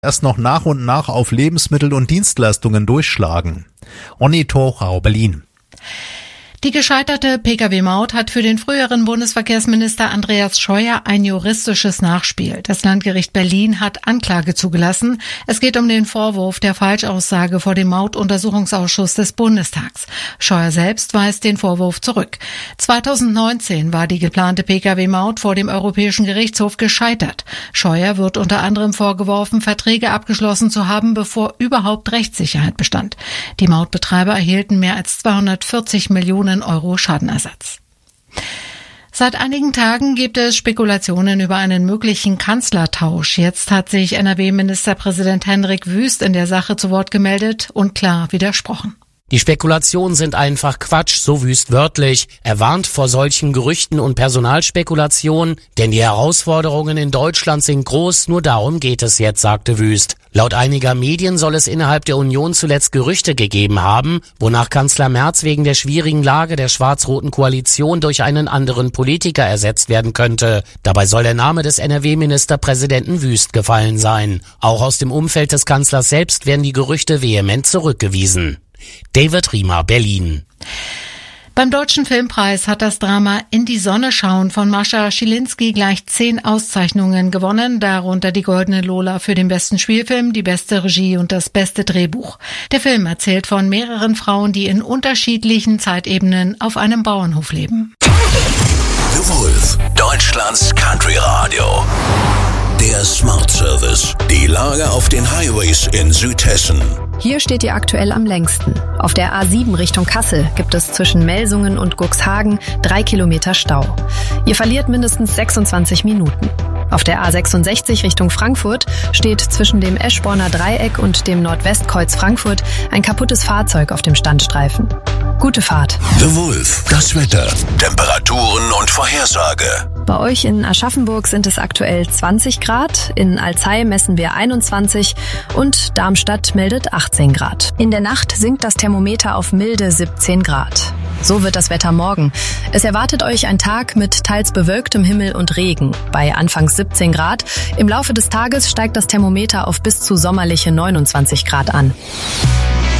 erst noch nach und nach auf Lebensmittel und Dienstleistungen durchschlagen. Onni Torau, Berlin. Die gescheiterte Pkw-Maut hat für den früheren Bundesverkehrsminister Andreas Scheuer ein juristisches Nachspiel. Das Landgericht Berlin hat Anklage zugelassen. Es geht um den Vorwurf der Falschaussage vor dem Mautuntersuchungsausschuss des Bundestags. Scheuer selbst weist den Vorwurf zurück. 2019 war die geplante Pkw-Maut vor dem Europäischen Gerichtshof gescheitert. Scheuer wird unter anderem vorgeworfen, Verträge abgeschlossen zu haben, bevor überhaupt Rechtssicherheit bestand. Die Mautbetreiber erhielten mehr als 240 Millionen Euro Schadenersatz. Seit einigen Tagen gibt es Spekulationen über einen möglichen Kanzlertausch. Jetzt hat sich NRW-Ministerpräsident Hendrik Wüst in der Sache zu Wort gemeldet und klar widersprochen. Die Spekulationen sind einfach Quatsch, so Wüst wörtlich. Er warnt vor solchen Gerüchten und Personalspekulationen, denn die Herausforderungen in Deutschland sind groß, nur darum geht es jetzt, sagte Wüst. Laut einiger Medien soll es innerhalb der Union zuletzt Gerüchte gegeben haben, wonach Kanzler Merz wegen der schwierigen Lage der schwarz-roten Koalition durch einen anderen Politiker ersetzt werden könnte. Dabei soll der Name des NRW-Ministerpräsidenten Wüst gefallen sein. Auch aus dem Umfeld des Kanzlers selbst werden die Gerüchte vehement zurückgewiesen. David Riemer, Berlin. Beim Deutschen Filmpreis hat das Drama In die Sonne schauen von Mascha Schilinski gleich 10 Auszeichnungen gewonnen, darunter die Goldene Lola für den besten Spielfilm, die beste Regie und das beste Drehbuch. Der Film erzählt von mehreren Frauen, die in unterschiedlichen Zeitebenen auf einem Bauernhof leben. The Wolf, Deutschlands Country Radio. Der Smart Service. Die Lage auf den Highways in Südhessen. Hier steht ihr aktuell am längsten. Auf der A7 Richtung Kassel gibt es zwischen Melsungen und Cuxhagen 3 Kilometer Stau. Ihr verliert mindestens 26 Minuten. Auf der A66 Richtung Frankfurt steht zwischen dem Eschborner Dreieck und dem Nordwestkreuz Frankfurt ein kaputtes Fahrzeug auf dem Standstreifen. Gute Fahrt. The Wolf, das Wetter, Temperaturen und Vorhersage. Bei euch in Aschaffenburg sind es aktuell 20 Grad, in Alzey messen wir 21 und Darmstadt meldet 18 Grad. In der Nacht sinkt das Thermometer auf milde 17 Grad. So wird das Wetter morgen. Es erwartet euch ein Tag mit teils bewölktem Himmel und Regen. Bei anfangs 17 Grad. Im Laufe des Tages steigt das Thermometer auf bis zu sommerliche 29 Grad an.